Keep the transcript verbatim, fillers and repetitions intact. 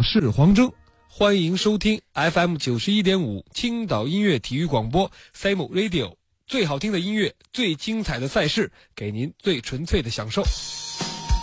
是黄峥， 欢迎收听 F M 九十一点五青岛音乐体育广播 S A M Radio， 最好听的音乐，最精彩的赛事，给您最纯粹的享受。